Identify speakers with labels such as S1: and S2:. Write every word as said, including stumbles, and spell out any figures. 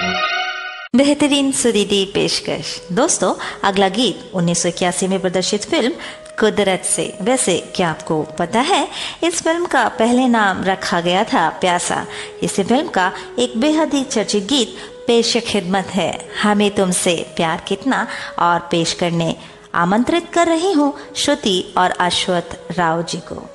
S1: बेहतरीन सुरीली पेशकश। दोस्तों, अगला गीत उन्नीस सौ इक्यासी में प्रदर्शित फिल्म कुदरत से। वैसे क्या आपको पता है, इस फिल्म का पहले नाम रखा गया था प्यासा। इसी फिल्म का एक बेहद ही चर्चित गीत पेश खिदमत है, हमें तुमसे प्यार कितना, और पेश करने आमंत्रित कर रही हूँ श्रुति और अश्वथ राव जी को।